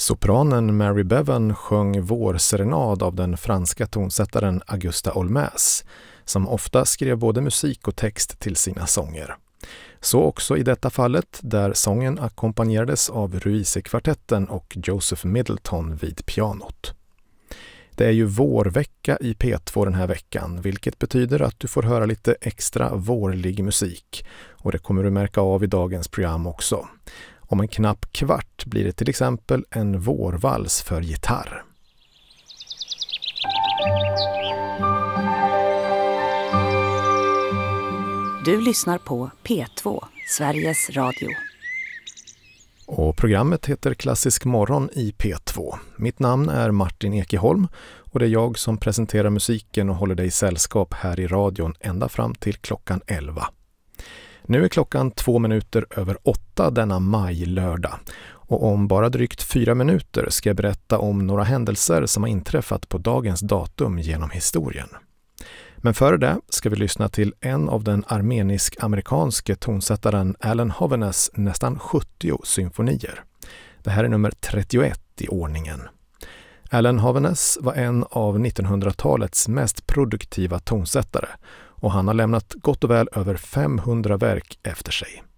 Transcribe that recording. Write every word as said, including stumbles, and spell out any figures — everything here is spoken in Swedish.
Sopranen Mary Bevan sjöng Vårserenad av den franska tonsättaren Augusta Olmaz, som ofta skrev både musik och text till sina sånger. Så också i detta fallet, där sången ackompanjerades av Ruise-kvartetten och Joseph Middleton vid pianot. Det är ju vårvecka i P två den här veckan, vilket betyder att du får höra lite extra vårlig musik, och det kommer du märka av i dagens program också. Om en knapp kvart blir det till exempel en vårvals för gitarr. Du lyssnar på P två, Sveriges Radio. Och programmet heter Klassisk morgon i P två. Mitt namn är Martin Ekeholm och det är jag som presenterar musiken och håller dig i sällskap här i radion ända fram till klockan elva. Nu är klockan två minuter över åtta denna maj-lördag, och om bara drygt fyra minuter ska jag berätta om några händelser som har inträffat på dagens datum genom historien. Men före det ska vi lyssna till en av den armenisk-amerikanske tonsättaren Alan Hovhaness nästan sjuttio symfonier. Det här är nummer trettioett i ordningen. Alan Hovhaness var en av nittonhundratalets mest produktiva tonsättare, och han har lämnat gott och väl över femhundra verk efter sig.